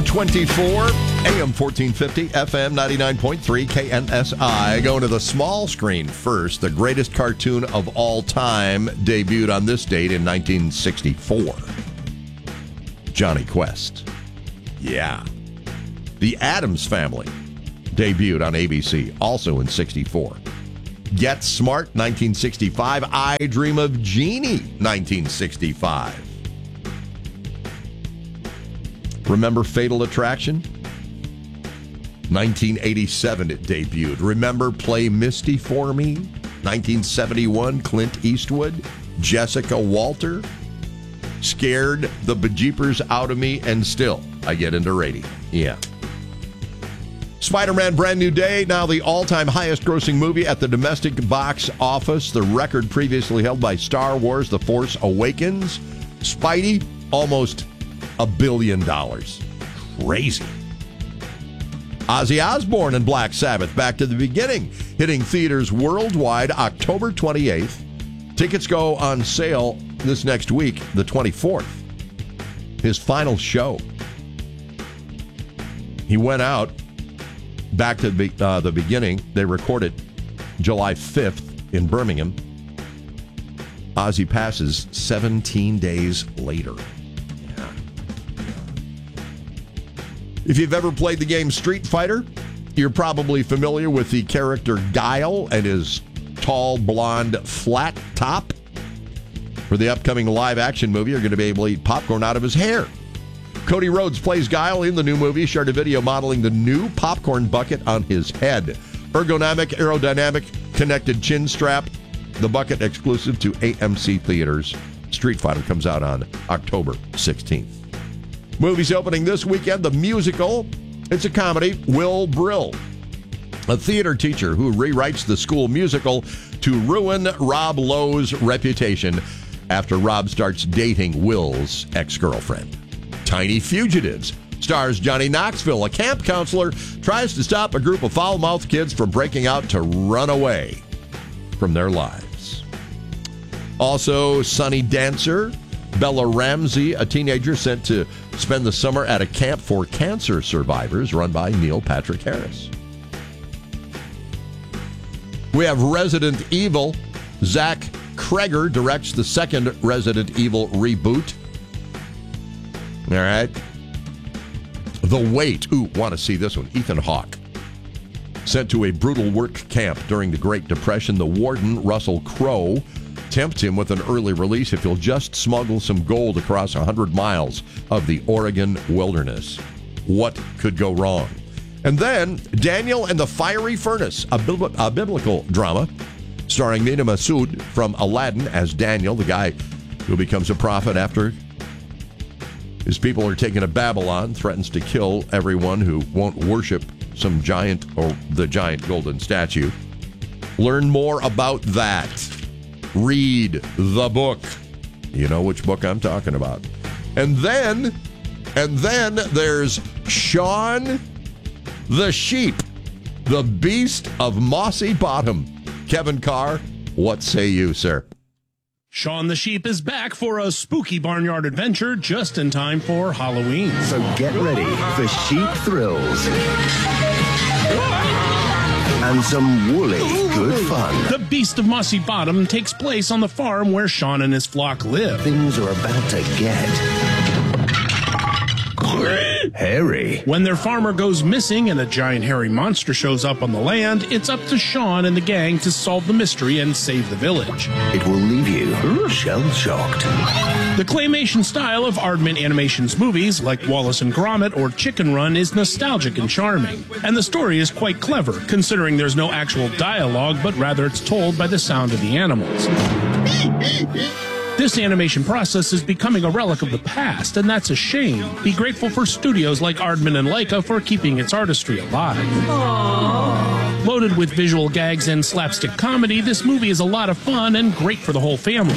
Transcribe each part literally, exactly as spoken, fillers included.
twenty-four, A M fourteen fifty, F M ninety-nine point three, K N S I. Going to the small screen first. The greatest cartoon of all time debuted on this date in nineteen sixty-four. Johnny Quest. Yeah. The Addams Family debuted on A B C, also in sixty-four. Get Smart, nineteen sixty-five. I Dream of Jeannie, nineteen sixty-five. Remember Fatal Attraction? nineteen eighty-seven it debuted. Remember Play Misty for Me? nineteen seventy-one, Clint Eastwood. Jessica Walter. Scared the bejeepers out of me, and still I get into radio. Yeah. Spider-Man Brand New Day, now the all-time highest grossing movie at the domestic box office. The record previously held by Star Wars The Force Awakens. Spidey, almost a billion dollars. Crazy. Ozzy Osbourne and Black Sabbath, Back to the Beginning, hitting theaters worldwide October twenty-eighth. Tickets go on sale this next week, the twenty-fourth. His final show. He went out, Back to the, uh, the Beginning. They recorded July fifth in Birmingham. Ozzy passes seventeen days later. If you've ever played the game Street Fighter, you're probably familiar with the character Guile and his tall, blonde, flat top. For the upcoming live-action movie, you're going to be able to eat popcorn out of his hair. Cody Rhodes plays Guile in the new movie, shared a video modeling the new popcorn bucket on his head. Ergonomic, aerodynamic, connected chin strap. The bucket exclusive to A M C theaters. Street Fighter comes out on October sixteenth. Movies opening this weekend, the musical. It's a comedy, Will Brill, a theater teacher who rewrites the school musical to ruin Rob Lowe's reputation after Rob starts dating Will's ex-girlfriend. Tiny Fugitives stars Johnny Knoxville. A camp counselor tries to stop a group of foul-mouthed kids from breaking out to run away from their lives. Also, Sunny Dancer. Bella Ramsey, a teenager sent to spend the summer at a camp for cancer survivors run by Neil Patrick Harris. We have Resident Evil. Zach Kreger directs the second Resident Evil reboot. All right. The Wait. Ooh, want to see this one. Ethan Hawke. Sent to a brutal work camp during the Great Depression, the warden, Russell Crowe, tempts him with an early release if he'll just smuggle some gold across one hundred miles of the Oregon wilderness. What could go wrong? And then Daniel and the Fiery Furnace, a, bib- a biblical drama starring Mina Masood from Aladdin as Daniel, the guy who becomes a prophet after his people are taken to Babylon, threatens to kill everyone who won't worship some giant or the giant golden statue. Learn more about that. Read the book. You know which book I'm talking about. And then, and then there's Shaun the Sheep, the Beast of Mossy Bottom. Kevin Carr, what say you, sir? Shaun the Sheep is back for a spooky barnyard adventure just in time for Halloween. So get ready for sheep thrills and some woolly good fun. The Beast of Mossy Bottom takes place on the farm where Shaun and his flock live. Things are about to get hairy. When their farmer goes missing and a giant hairy monster shows up on the land, it's up to Shaun and the gang to solve the mystery and save the village. It will leave you shell-shocked. The claymation style of Aardman Animation's movies, like Wallace and Gromit or Chicken Run, is nostalgic and charming. And the story is quite clever, considering there's no actual dialogue, but rather it's told by the sound of the animals. This animation process is becoming a relic of the past, and that's a shame. Be grateful for studios like Aardman and Laika for keeping its artistry alive. Aww. Loaded with visual gags and slapstick comedy, this movie is a lot of fun and great for the whole family.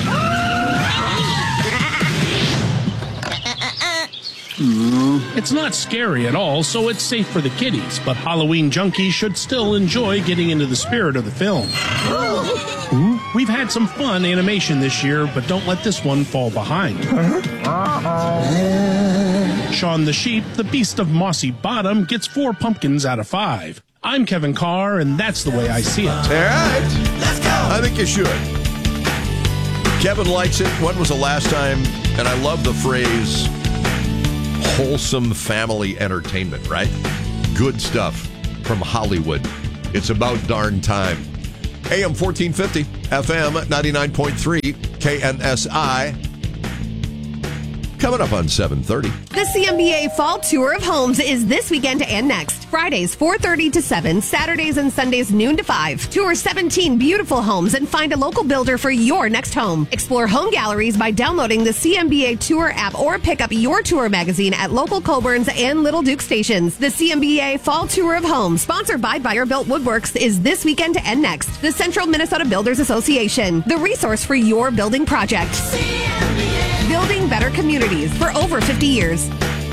It's not scary at all, so it's safe for the kiddies, but Halloween junkies should still enjoy getting into the spirit of the film. We've had some fun animation this year, but don't let this one fall behind. Sean the Sheep, the beast of Mossy Bottom, gets four pumpkins out of five. I'm Kevin Carr, and that's the way I see it. All right. Let's go. I think you should. Kevin likes it. When was the last time? And I love the phrase wholesome family entertainment, right? Good stuff from Hollywood. It's about darn time. A M fourteen fifty, F M ninety-nine point three, K N S I. Coming up on seven thirty. The C M B A Fall Tour of Homes is this weekend and next. Fridays, four thirty to seven. Saturdays and Sundays, noon to five. Tour seventeen beautiful homes and find a local builder for your next home. Explore home galleries by downloading the C M B A Tour app or pick up your tour magazine at local Coburn's and Little Duke stations. The C M B A Fall Tour of Homes, sponsored by Buyer Built Woodworks, is this weekend and next. The Central Minnesota Builders Association, the resource for your building project. C M B A. Building better communities for over fifty years.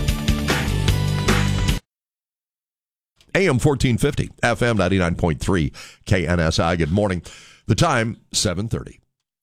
A M fourteen fifty, F M ninety-nine point three, K N S I. Good morning. The time, seven thirty.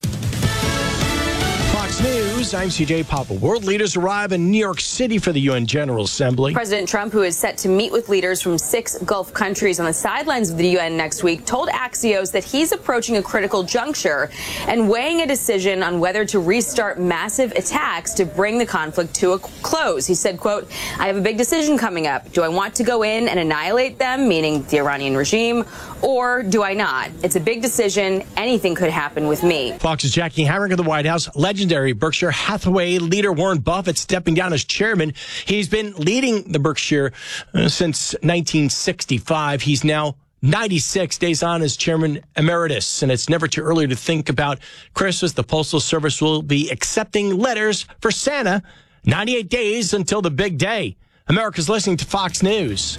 Fox News, I'm C J Papa. World leaders arrive in New York City for the U N General Assembly. President Trump, who is set to meet with leaders from six Gulf countries on the sidelines of the U N next week, told Axios that he's approaching a critical juncture and weighing a decision on whether to restart massive attacks to bring the conflict to a close. He said, quote, I have a big decision coming up. Do I want to go in and annihilate them, meaning the Iranian regime, or do I not? It's a big decision. Anything could happen with me. Fox's Jackie Harrick of the White House. Legendary Berkshire Hathaway leader Warren Buffett stepping down as chairman. He's been leading the Berkshire uh, since nineteen sixty-five. He's now ninety-six days on as chairman emeritus, and it's never too early to think about Christmas. The Postal Service will be accepting letters for Santa ninety-eight days until the big day. America's listening to Fox News.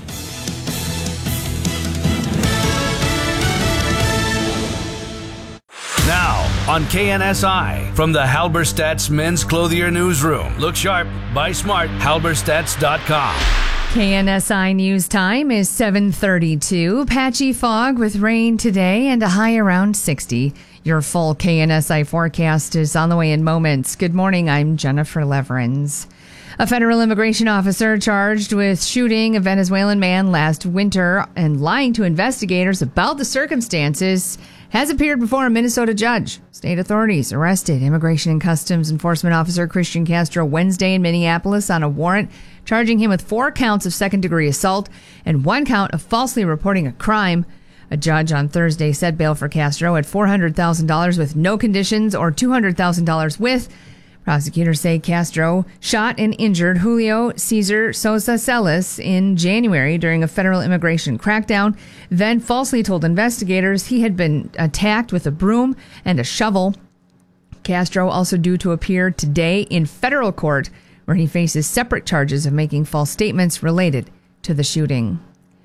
Now, on K N S I, from the Halberstadt's Men's Clothier Newsroom. Look sharp, buy smart, halberstadts dot com. K N S I News Time is seven thirty-two. Patchy fog with rain today and a high around sixty. Your full K N S I forecast is on the way in moments. Good morning, I'm Jennifer Leverins. A federal immigration officer charged with shooting a Venezuelan man last winter and lying to investigators about the circumstances has appeared before a Minnesota judge. State authorities arrested Immigration and Customs Enforcement Officer Christian Castro Wednesday in Minneapolis on a warrant charging him with four counts of second-degree assault and one count of falsely reporting a crime. A judge on Thursday set bail for Castro at four hundred thousand dollars with no conditions or two hundred thousand dollars with. Prosecutors say Castro shot and injured Julio Cesar Sosa Celis in January during a federal immigration crackdown, then falsely told investigators he had been attacked with a broom and a shovel. Castro also due to appear today in federal court, where he faces separate charges of making false statements related to the shooting.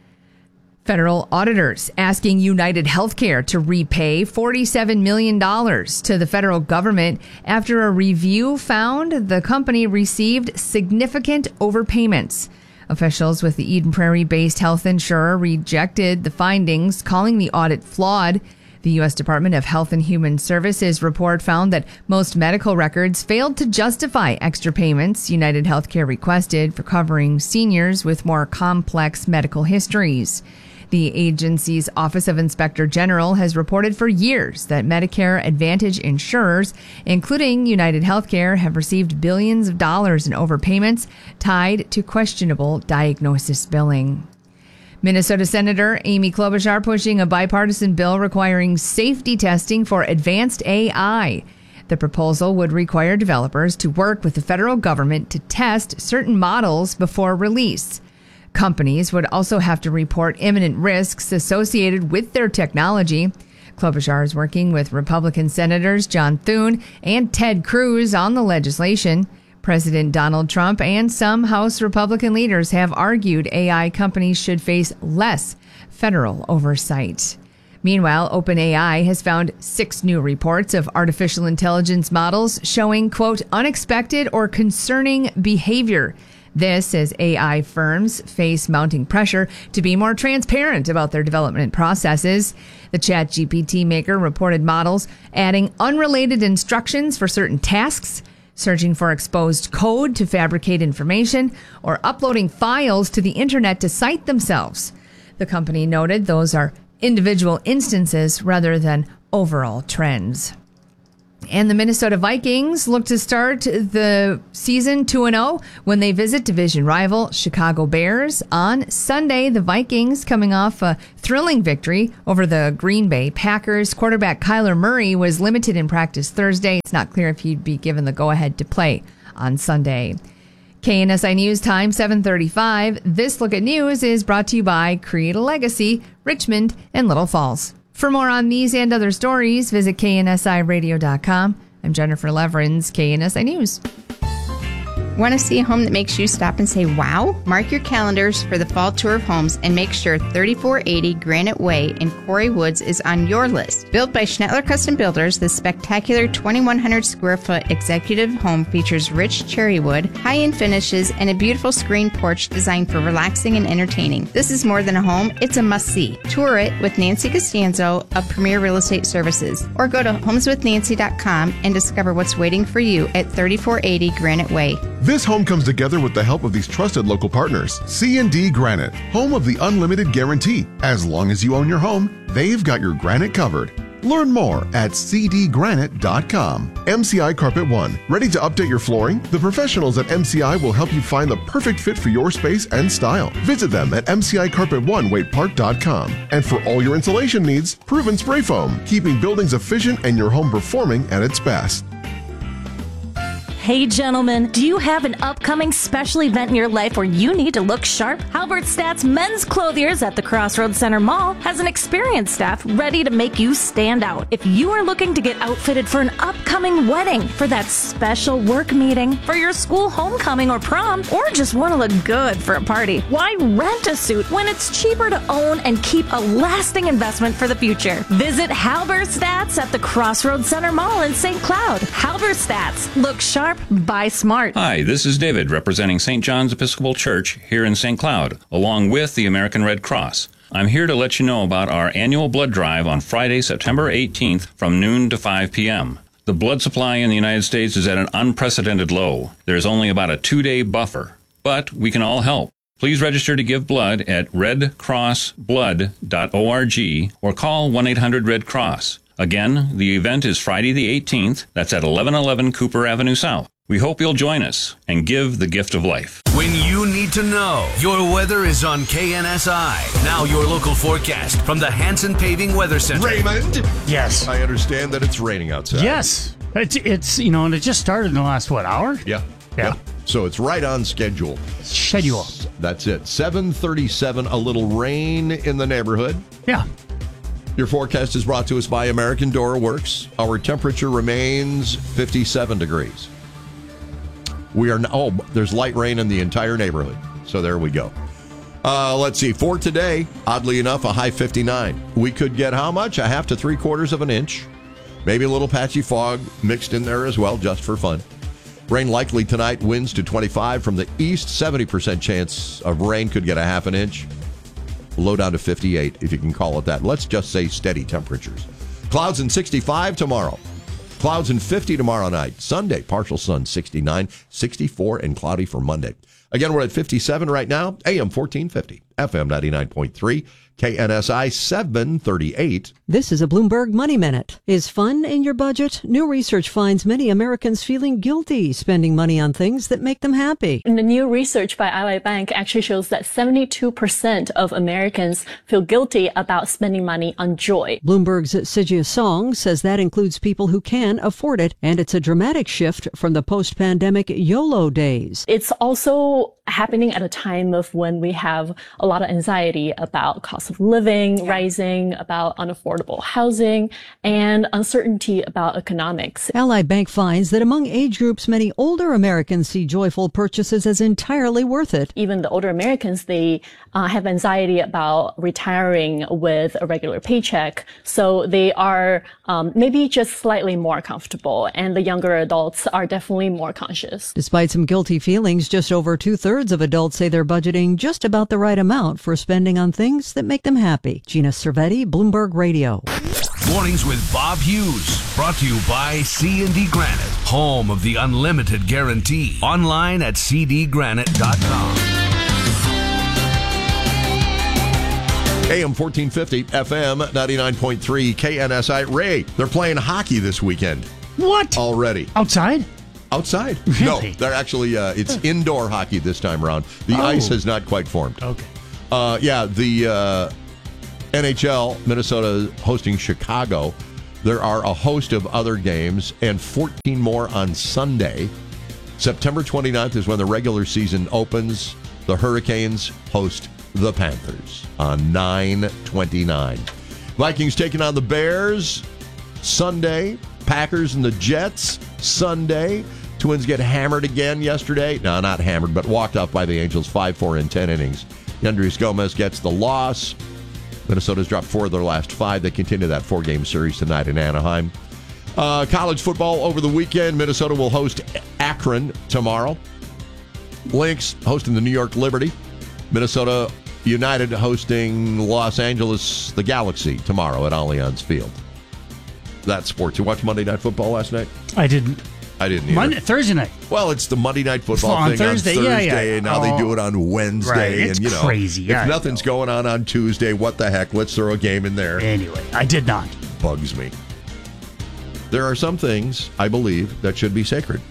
Federal auditors asking United Healthcare to repay forty-seven million dollars to the federal government after a review found the company received significant overpayments. Officials with the Eden Prairie-based health insurer rejected the findings, calling the audit flawed. The U S Department of Health and Human Services report found that most medical records failed to justify extra payments United Healthcare requested for covering seniors with more complex medical histories. The agency's Office of Inspector General has reported for years that Medicare Advantage insurers, including United Healthcare, have received billions of dollars in overpayments tied to questionable diagnosis billing. Minnesota Senator Amy Klobuchar pushing a bipartisan bill requiring safety testing for advanced A I. The proposal would require developers to work with the federal government to test certain models before release. Companies would also have to report imminent risks associated with their technology. Klobuchar is working with Republican Senators John Thune and Ted Cruz on the legislation. President Donald Trump and some House Republican leaders have argued A I companies should face less federal oversight. Meanwhile, OpenAI has found six new reports of artificial intelligence models showing, quote, unexpected or concerning behavior. This as A I firms face mounting pressure to be more transparent about their development processes. The ChatGPT maker reported models adding unrelated instructions for certain tasks, searching for exposed code to fabricate information, or uploading files to the internet to cite themselves. The company noted those are individual instances rather than overall trends. And the Minnesota Vikings look to start the season two and oh when they visit division rival Chicago Bears on Sunday. The Vikings coming off a thrilling victory over the Green Bay Packers. Quarterback Kyler Murray was limited in practice Thursday. It's not clear if he'd be given the go-ahead to play on Sunday. K N S I News Time, seven thirty-five. This Look at News is brought to you by Create a Legacy, Richmond, and Little Falls. For more on these and other stories, visit K N S I radio dot com. I'm Jennifer Leverins, K N S I News. Want to see a home that makes you stop and say, wow? Mark your calendars for the fall tour of homes and make sure thirty-four eighty Granite Way in Quarry Woods is on your list. Built by Schnettler Custom Builders, this spectacular twenty-one hundred square foot executive home features rich cherry wood, high-end finishes, and a beautiful screen porch designed for relaxing and entertaining. This is more than a home, it's a must-see. Tour it with Nancy Costanzo of Premier Real Estate Services, or go to homes with nancy dot com and discover what's waiting for you at thirty-four eighty Granite Way. This home comes together with the help of these trusted local partners. C and D Granite, home of the unlimited guarantee. As long as you own your home, they've got your granite covered. Learn more at c d granite dot com. M C I Carpet One, ready to update your flooring? The professionals at M C I will help you find the perfect fit for your space and style. Visit them at m c i carpet one wade park dot com. And for all your insulation needs, Proven Spray Foam, keeping buildings efficient and your home performing at its best. Hey gentlemen, do you have an upcoming special event in your life where you need to look sharp? Halberstadt's Men's Clothiers at the Crossroads Center Mall has an experienced staff ready to make you stand out. If you are looking to get outfitted for an upcoming wedding, for that special work meeting, for your school homecoming or prom, or just want to look good for a party, why rent a suit when it's cheaper to own and keep a lasting investment for the future? Visit Halberstadt's at the Crossroads Center Mall in Saint Cloud. Halberstadt's. Look sharp, buy smart. Hi, this is David representing Saint John's Episcopal Church here in Saint Cloud, along with the American Red Cross. I'm here to let you know about our annual blood drive on Friday, September eighteenth from noon to five p.m. The blood supply in the United States is at an unprecedented low. There's only about a two-day buffer, but we can all help. Please register to give blood at red cross blood dot org or call one eight hundred red cross. Again, the event is Friday the eighteenth. That's at eleven eleven Cooper Avenue South. We hope you'll join us and give the gift of life. When you need to know, your weather is on K N S I. Now your local forecast from the Hanson Paving Weather Center. Raymond? Yes. I understand that it's raining outside. Yes. It's, it's you know, and it just started in the last, what, hour? Yeah. Yeah. yeah. So it's right on schedule. Schedule. That's it. seven thirty-seven, a little rain in the neighborhood. Yeah. Your forecast is brought to us by American Door Works. Our temperature remains fifty-seven degrees. We are now, oh, there's light rain in the entire neighborhood. So there we go. Uh, let's see. For today, oddly enough, a high fifty-nine. We could get how much? A half to three quarters of an inch. Maybe a little patchy fog mixed in there as well, just for fun. Rain likely tonight, winds to twenty-five from the east. seventy percent chance of rain, could get a half an inch. Low down to fifty-eight, if you can call it that. Let's just say steady temperatures. Clouds and sixty-five tomorrow. Clouds and fifty tomorrow night. Sunday, partial sun, sixty-nine, sixty-four, and cloudy for Monday. Again, we're at fifty-seven right now. A M fourteen fifty, F M ninety-nine point three, K N S I seven thirty-eight. This is a Bloomberg Money Minute. Is fun in your budget? New research finds many Americans feeling guilty spending money on things that make them happy. And the new research by Ally Bank actually shows that seventy-two percent of Americans feel guilty about spending money on joy. Bloomberg's Sijia Song says that includes people who can afford it, and it's a dramatic shift from the post-pandemic YOLO days. It's also happening at a time of when we have a lot of anxiety about cost of living yeah. rising, about unaffordable housing, and uncertainty about economics. Ally Bank finds that among age groups, many older Americans see joyful purchases as entirely worth it. Even the older Americans, they uh, have anxiety about retiring with a regular paycheck, so they are um, maybe just slightly more comfortable, and the younger adults are definitely more conscious. Despite some guilty feelings, just over two-thirds of adults say they're budgeting just about the right amount for spending on things that make them happy. Gina Cervetti, Bloomberg Radio. Mornings with Bob Hughes, brought to you by C and D Granite. home of the unlimited guarantee. Online at c d granite dot com. A M fourteen fifty, F M ninety-nine point three, K N S I. Ray, they're playing hockey this weekend. What? Already. Outside? Outside. Really? No, they're actually, uh, it's indoor hockey this time around. The Oh. ice has not quite formed. Okay. Uh, yeah, the uh, N H L, Minnesota hosting Chicago. There are a host of other games and fourteen more on Sunday. September twenty-ninth is when the regular season opens. The Hurricanes host the Panthers on nine twenty-nine. Vikings taking on the Bears Sunday. Packers and the Jets Sunday. Twins get hammered again yesterday. No, not hammered, but walked off by the Angels five four in ten innings. Yandris Gomez gets the loss. Minnesota's dropped four of their last five. They continue that four-game series tonight in Anaheim. Uh, college football over the weekend. Minnesota will host Akron tomorrow. Lynx hosting the New York Liberty. Minnesota United hosting Los Angeles, the Galaxy, tomorrow at Allianz Field. That's sports. You watched Monday Night Football last night? I didn't. I didn't either. Monday, Thursday night. Well, it's the Monday Night Football On thing Thursday, on yeah, Thursday, yeah. and now Oh. they do it on Wednesday. Right, it's and you know, crazy. If Yeah, I nothing's going on on Tuesday, what the heck? Let's throw a game in there. Anyway, I did not. Bugs me. There are some things, I believe, that should be sacred.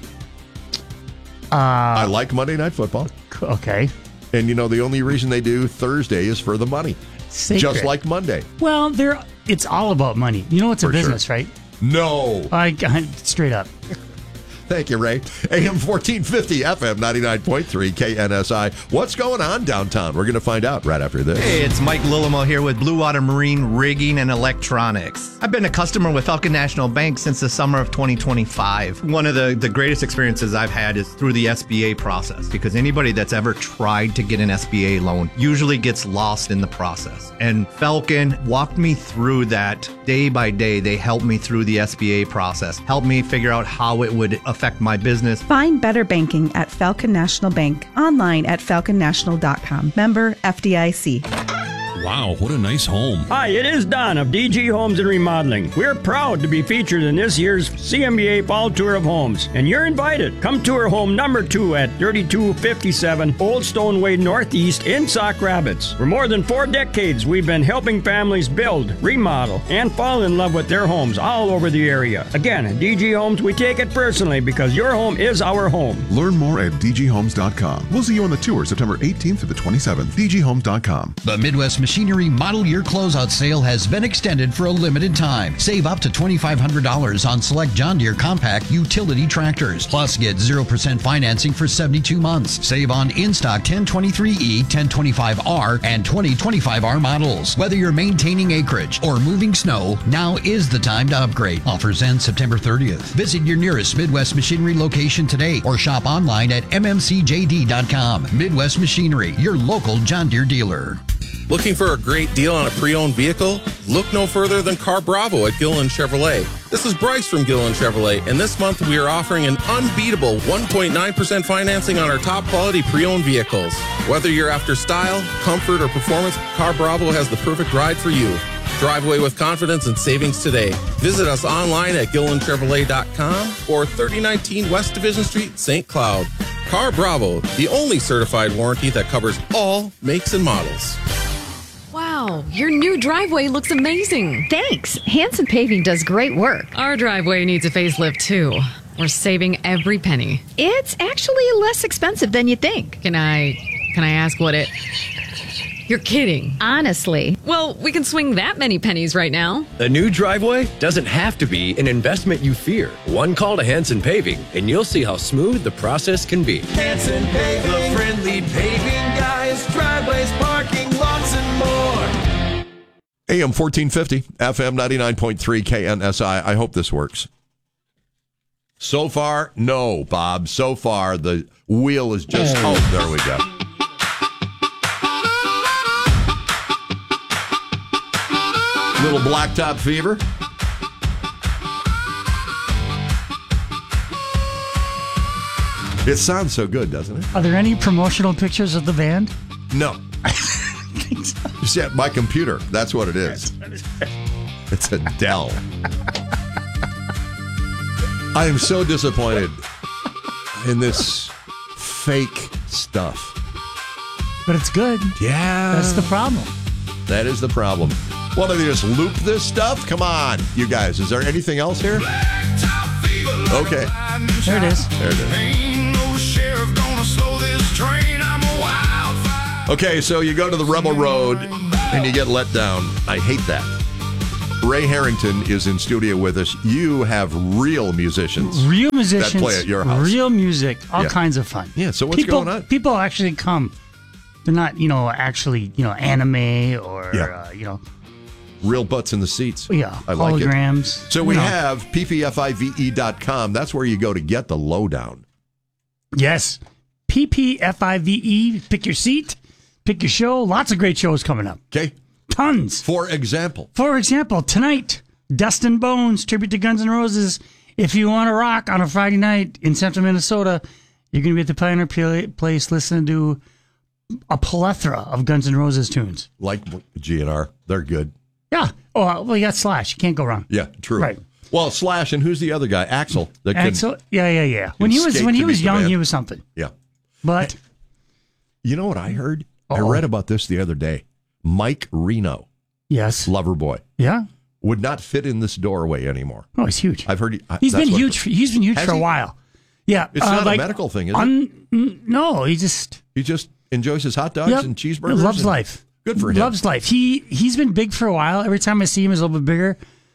Uh, I like Monday Night Football. Okay. And, you know, the only reason they do Thursday is for the money. Sacred. Just like Monday. Well, there. It's all about money. You know, it's a For sure. business, right? No. I, I straight up. Thank you, Ray. A M fourteen fifty, F M ninety-nine point three, K N S I. What's going on downtown? We're going to find out right after this. Hey, it's Mike Lillimo here with Blue Water Marine Rigging and Electronics. I've been a customer with Falcon National Bank since the summer of twenty twenty-five. One of the, the greatest experiences I've had is through the S B A process, because anybody that's ever tried to get an S B A loan usually gets lost in the process. And Falcon walked me through that day by day. They helped me through the S B A process, helped me figure out how it would affect my business. Find better banking at Falcon National Bank. Online at falcon national dot com. Member F D I C. Wow, what a nice home. Hi, it is Don of D G Homes and Remodeling. We're proud to be featured in this year's C M B A Fall Tour of Homes, and you're invited. Come tour home number two at thirty-two fifty-seven Old Stone Way Northeast in Sauk Rapids. For more than four decades, we've been helping families build, remodel, and fall in love with their homes all over the area. Again, at D G Homes, we take it personally because your home is our home. Learn more at d g homes dot com. We'll see you on the tour September eighteenth to the twenty-seventh. d g homes dot com. The Midwest Machinery Model Year Closeout Sale has been extended for a limited time. Save up to twenty-five hundred dollars on select John Deere compact utility tractors. Plus, get zero percent financing for seventy-two months. Save on in-stock ten twenty-three E, ten twenty-five R, and twenty twenty-five R models. Whether you're maintaining acreage or moving snow, now is the time to upgrade. Offers end September thirtieth. Visit your nearest Midwest Machinery location today or shop online at m m c j d dot com. Midwest Machinery, your local John Deere dealer. Looking for a great deal on a pre-owned vehicle? Look no further than Car Bravo at Gilliland Chevrolet. This is Bryce from Gilliland Chevrolet, and this month we are offering an unbeatable one point nine percent financing on our top quality pre-owned vehicles. Whether you're after style, comfort, or performance, Car Bravo has the perfect ride for you. Drive away with confidence and savings today. Visit us online at gilliland chevrolet dot com or thirty nineteen West Division Street, Saint Cloud. Car Bravo, the only certified warranty that covers all makes and models. Wow, your new driveway looks amazing. Thanks. Hanson Paving does great work. Our driveway needs a facelift too. We're saving every penny. It's actually less expensive than you think. Can I, can I ask what it... You're kidding. Honestly. Well, we can swing that many pennies right now. A new driveway doesn't have to be an investment you fear. One call to Hanson Paving, and you'll see how smooth the process can be. Hanson Paving, the friendly paving guys, driveways, parking, lots and more. A M fourteen fifty, F M ninety-nine point three, K N S I. I hope this works. So far, no, Bob. So far, the wheel is just... Oh, there we go. Little blacktop fever. It sounds so good, doesn't it? Are there any promotional pictures of the band? No. You see, at my computer, that's what it is. It's a Dell. I am so disappointed in this fake stuff. But it's good. Yeah. That's the problem. That is the problem. Well, do they just loop this stuff? Come on, you guys. Is there anything else here? Okay. There it is. There it is. Okay, so you go to the Rebel Road and you get let down. I hate that. Ray Harrington is in studio with us. You have real musicians. Real musicians. That play at your house. Real music. All Yeah. kinds of fun. Yeah, so what's people, going on? People actually come. They're not, you know, actually, you know, anime or, Yeah. uh, you know, Real butts in the seats. Yeah, I like it. holograms. So we you know. have P P F I V E dot com. That's where you go to get the lowdown. Yes. P P F I V E. Pick your seat. Pick your show. Lots of great shows coming up. Okay. Tons. For example. For example, tonight, Dust and Bones, tribute to Guns N' Roses. If you want to rock on a Friday night in central Minnesota, you're going to be at the Pioneer Pla- Place listening to a plethora of Guns N' Roses tunes. Like G N R. They're good. Yeah. Oh, well, you got Slash. You can't go wrong. Yeah, true. Right. Well, Slash, and who's the other guy? Axl. That can- Axl. Yeah, yeah, yeah. When he was skate when to he beat was the young, band. he was something. Yeah. But You know what I heard? Uh-oh. I read about this the other day. Mike Reno. Yes. Loverboy. Yeah. Would not fit in this doorway anymore. Oh, he's huge. I've heard he, He's that's been what- huge. For, he's been huge Has for a he? while. Yeah. It's uh, not like, a medical thing, is it? un, n- No, he just He just enjoys his hot dogs Yep. and cheeseburgers. Loves and- life. Good for him. Loves life. He he's been big for a while. Every time I see him, he's a little bit bigger.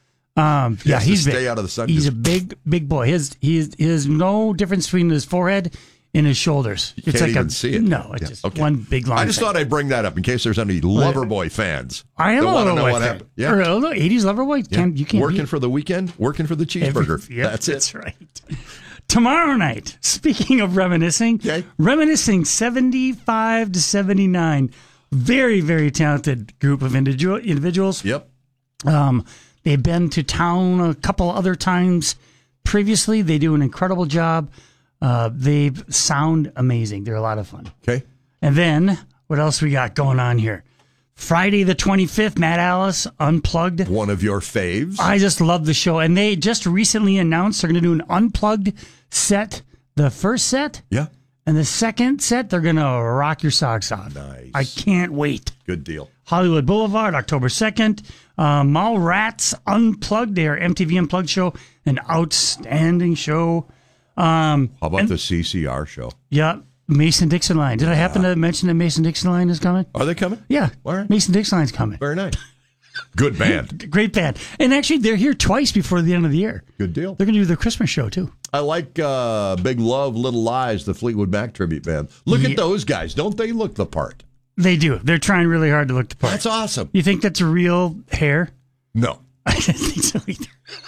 Um, He yeah, has to he's stay big. out of the sun. He's a big, big boy. His he is, he has no difference between his forehead and his shoulders. You it's can't like even a, see it. No, it's Yeah, just okay. one big long. I just thing. thought I'd bring that up in case there's any Loverboy fans. I am that a wanna Loverboy know what fan. happened. Yeah. Or a little eighties Loverboy. Yeah. Can't, you can't working beat- for the weekend, working for the cheeseburger. Every- yep, that's it. That's right. Tomorrow night, speaking of reminiscing, reminiscing seventy-five to seventy-nine. Very, very talented group of individual, individuals. Yep. Um, they've been to town a couple other times previously. They do an incredible job. Uh, they sound amazing. They're a lot of fun. Okay. And then, what else we got going on here? Friday the twenty-fifth, Matt Alice, Unplugged. One of your faves. I just love the show. And they just recently announced they're going to do an Unplugged set. The first set. Yeah. And the second set, they're going to rock your socks off. Nice. I can't wait. Good deal. Hollywood Boulevard, October second. Uh, Mallrats Unplugged, their M T V Unplugged show. An outstanding show. Um, How about and- the C C R show? Yeah. Mason-Dixon Line. Did I happen to mention that Mason-Dixon Line is coming? Are they coming? Yeah. All right. Mason-Dixon Line's coming. Very nice. Good band. Great band. And actually, they're here twice before the end of the year. Good deal. They're going to do their Christmas show, too. I like uh, Big Love, Little Lies, the Fleetwood Mac tribute band. Look Yeah. at those guys. Don't they look the part? They do. They're trying really hard to look the part. That's awesome. You think that's real hair? No. I don't think so either.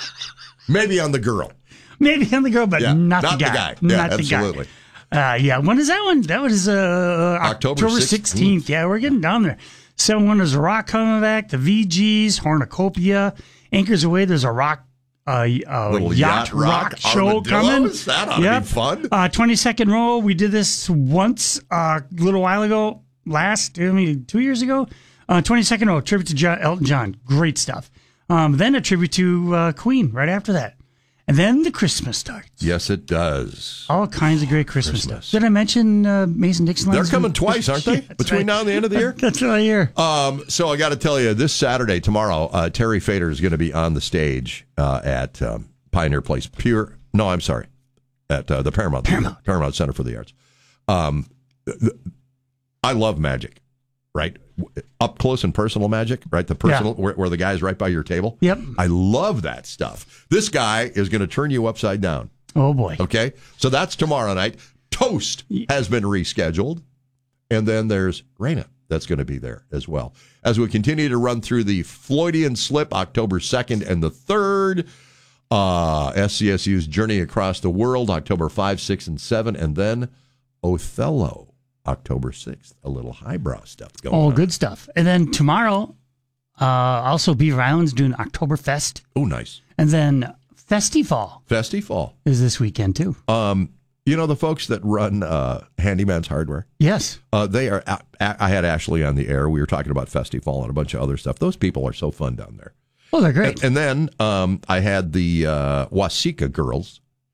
Maybe on the girl. Maybe on the girl, but Yeah, not, not the the guy. guy. Yeah, not absolutely. the guy. Uh, yeah, when is that one? That was uh, October October sixteenth. sixteenth. Yeah, we're getting down there. Seven Wonders of Rock coming back. The V Gs, Hornucopia, Anchors Away. There's a rock, uh, uh, Little yacht, yacht rock, rock show coming. armadillos? That ought to be fun. Uh, twenty-second row. We did this once uh, a little while ago. Last, I mean, two years ago. Uh, twenty-second row, tribute to John, Elton John. Great stuff. Um, then a tribute to uh, Queen right after that. And then the Christmas starts. Yes, it does. All kinds of great Christmas, Christmas. stuff. Did I mention uh, Mason-Dixon Line? They're coming twice, aren't they? Yeah, that's Between right. now and the end of the year? That's what I hear. Um, so I got to tell you, this Saturday, tomorrow, uh, Terry Fader is going to be on the stage uh, at um, Pioneer Place. Pure, no, I'm sorry, at uh, the Paramount Paramount. Paramount Center for the Arts. Um, th- th- I love magic, right? Up close and personal magic, right? The personal Yeah. where, where the guy's right by your table. Yep. I love that stuff. This guy is going to turn you upside down. Oh, boy. Okay, so that's tomorrow night. Toast has been rescheduled. And then there's Raina that's going to be there as well. As we continue to run through the Floydian Slip, October second and the third. Uh, S C S U's Journey Across the World, October fifth, sixth, and seventh. And then Othello, October sixth. A little highbrow stuff going All on. good stuff. And then tomorrow, uh, also Beaver Island's doing Oktoberfest. Oh, nice. And then Festival Festival. is this weekend, too. Um, you know, the folks that run uh, Handyman's Hardware? Yes. Uh, they are. A- a- I had Ashley on the air. We were talking about Festival and a bunch of other stuff. Those people are so fun down there. Oh, they're great. And, and then um, I had the uh, Wasika girls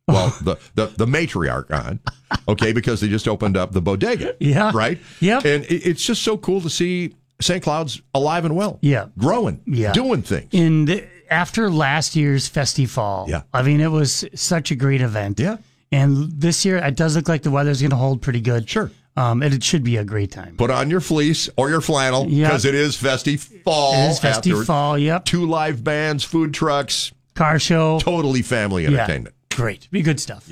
Well, the, the, the matriarch on, okay, because they just opened up the bodega. Yeah. Right? Yep. And it, it's just so cool to see Saint Cloud's alive and well. Yeah. Growing. Yeah. Doing things. And the, after last year's Festifall, yeah. I mean, it was such a great event. Yeah. And this year, it does look like the weather's going to hold pretty good. Sure. Um, and it should be a great time. Put on your fleece or your flannel because Yep. it is Festifall. It is Festifall, yep. Two live bands, food trucks. Car show. Totally family Yeah. entertainment. Great. Be good stuff.